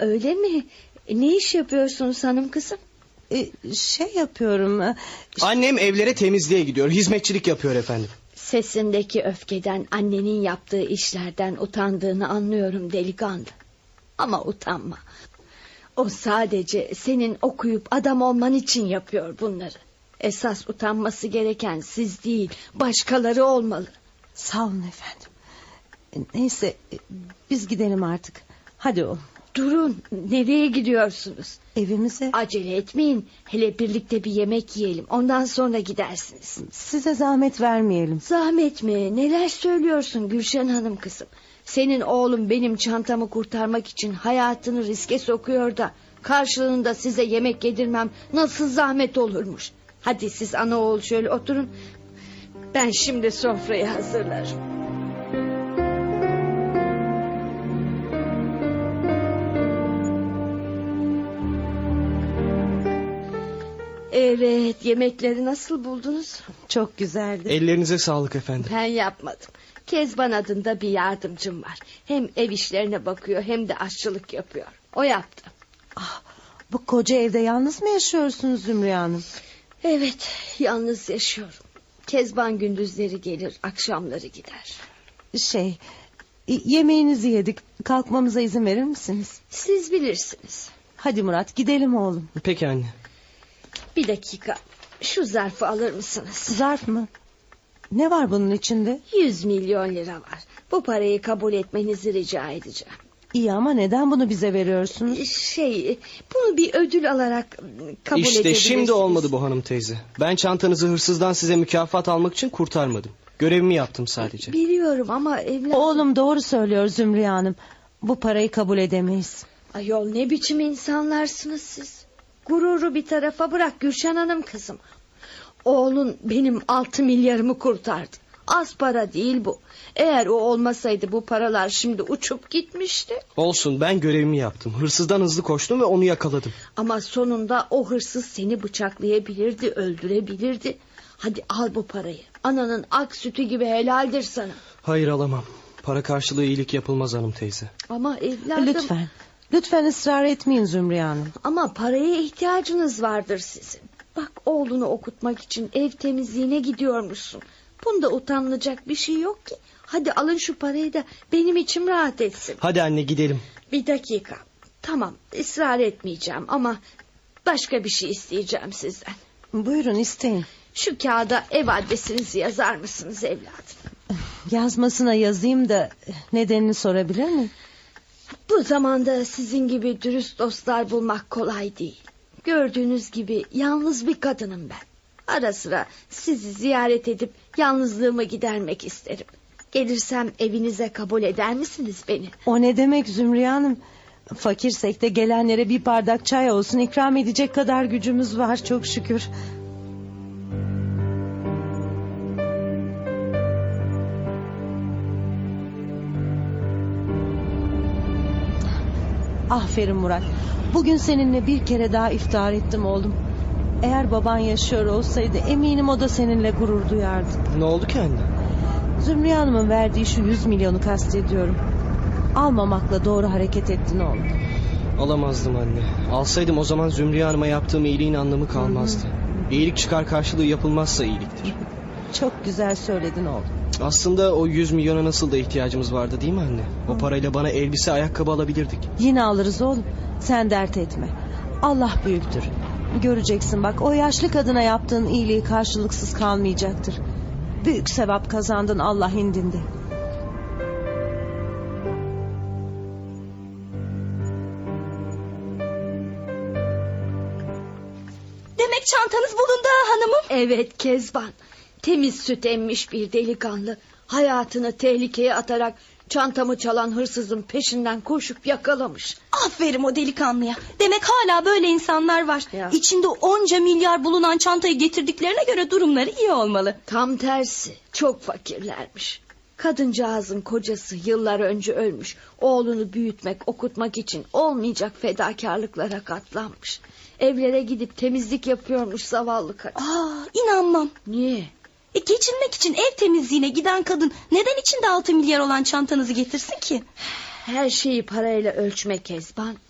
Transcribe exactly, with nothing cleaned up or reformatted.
öyle mi? Ne iş yapıyorsunuz hanım kızım? Ee, şey yapıyorum. İşte... Annem evlere temizliğe gidiyor. Hizmetçilik yapıyor efendim. Sesindeki öfkeden, annenin yaptığı işlerden utandığını anlıyorum delikanlı. Ama utanma. O sadece senin okuyup adam olman için yapıyor bunları. Esas utanması gereken siz değil, başkaları olmalı. Sağ olun efendim. Neyse, biz gidelim artık. Hadi oğlum. Durun, nereye gidiyorsunuz? Evimize. Acele etmeyin. Hele birlikte bir yemek yiyelim. Ondan sonra gidersiniz. Size zahmet vermeyelim. Zahmet mi? Neler söylüyorsun Gülşen Hanım kızım? Senin oğlum benim çantamı kurtarmak için hayatını riske sokuyor da karşılığında size yemek yedirmem nasıl zahmet olurmuş. Hadi siz ana oğul şöyle oturun. Ben şimdi sofrayı hazırlarım. Evet, yemekleri nasıl buldunuz? Çok güzeldi. Ellerinize sağlık efendim. Ben yapmadım. Kezban adında bir yardımcım var. Hem ev işlerine bakıyor hem de aşçılık yapıyor. O yaptı. Ah, bu koca evde yalnız mı yaşıyorsunuz Zümrüt Hanım? Evet, yalnız yaşıyorum. Kezban gündüzleri gelir, akşamları gider. Şey, yemeğinizi yedik. Kalkmamıza izin verir misiniz? Siz bilirsiniz. Hadi Murat, gidelim oğlum. Peki anne. Bir dakika, şu zarfı alır mısınız? Zarf mı? Ne var bunun içinde? Yüz milyon lira var. Bu parayı kabul etmenizi rica edeceğim. İyi ama neden bunu bize veriyorsunuz? Şey, bunu bir ödül alarak kabul İşte edebilirsiniz. şimdi olmadı bu hanım teyze. Ben çantanızı hırsızdan size mükafat almak için kurtarmadım. Görevimi yaptım sadece. Biliyorum ama evladım... Oğlum doğru söylüyor Zümrüt Hanım. Bu parayı kabul edemeyiz. Ayol, ne biçim insanlarsınız siz? Gururu bir tarafa bırak Gülşen Hanım kızım. Oğlun benim altı milyarımı kurtardı. Az para değil bu. Eğer o olmasaydı bu paralar şimdi uçup gitmişti. Olsun, ben görevimi yaptım. Hırsızdan hızlı koştum ve onu yakaladım. Ama sonunda o hırsız seni bıçaklayabilirdi, öldürebilirdi. Hadi al bu parayı. Ananın ak sütü gibi helaldir sana. Hayır, alamam. Para karşılığı iyilik yapılmaz hanım teyze. Ama evladım... Lütfen. Lütfen ısrar etmeyin Zümrüt Hanım. Ama paraya ihtiyacınız vardır sizin. Bak, oğlunu okutmak için ev temizliğine gidiyormuşsun. Bunda utanılacak bir şey yok ki. Hadi alın şu parayı da benim içim rahat etsin. Hadi anne, gidelim. Bir dakika. Tamam, ısrar etmeyeceğim ama başka bir şey isteyeceğim sizden. Buyurun, isteyin. Şu kağıda ev adresinizi yazar mısınız evladım? Yazmasına yazayım da nedenini sorabilir miyim? Bu zamanda sizin gibi dürüst dostlar bulmak kolay değil. Gördüğünüz gibi yalnız bir kadınım ben. Ara sıra sizi ziyaret edip yalnızlığımı gidermek isterim. Gelirsem evinize kabul eder misiniz beni? O ne demek Zümrüt Hanım? Fakirsek de gelenlere bir bardak çay olsun ikram edecek kadar gücümüz var çok şükür. Aferin Murat. Bugün seninle bir kere daha iftihar ettim oğlum. Eğer baban yaşıyor olsaydı eminim o da seninle gurur duyardı. Ne oldu ki anne? Zümrüt Hanım'ın verdiği şu yüz milyonu kastediyorum. Almamakla doğru hareket ettin oğlum. Alamazdım anne. Alsaydım o zaman Zümrüt Hanım'a yaptığım iyiliğin anlamı kalmazdı. Hı-hı. İyilik çıkar karşılığı yapılmazsa iyiliktir. Çok güzel söyledin oğlum. Aslında o yüz milyona nasıl da ihtiyacımız vardı değil mi anne? O parayla bana elbise, ayakkabı alabilirdik. Yine alırız oğlum. Sen dert etme. Allah büyüktür. Göreceksin bak, o yaşlı kadına yaptığın iyiliği karşılıksız kalmayacaktır. Büyük sevap kazandın Allah indinde. Demek çantanız bulundu ha hanımım. Evet Kezban. Temiz süt emmiş bir delikanlı. Hayatını tehlikeye atarak çantamı çalan hırsızın peşinden koşup yakalamış. Aferin o delikanlıya. Demek hala böyle insanlar var. Ya. İçinde onca milyar bulunan çantayı getirdiklerine göre durumları iyi olmalı. Tam tersi, çok fakirlermiş. Kadıncağızın kocası yıllar önce ölmüş. Oğlunu büyütmek, okutmak için olmayacak fedakarlıklara katlanmış. Evlere gidip temizlik yapıyormuş zavallı kadın. Aa, inanmam. Niye? E, geçinmek için ev temizliğine giden kadın neden içinde altı milyar olan çantanızı getirsin ki? Her şeyi parayla ölçme Kezban.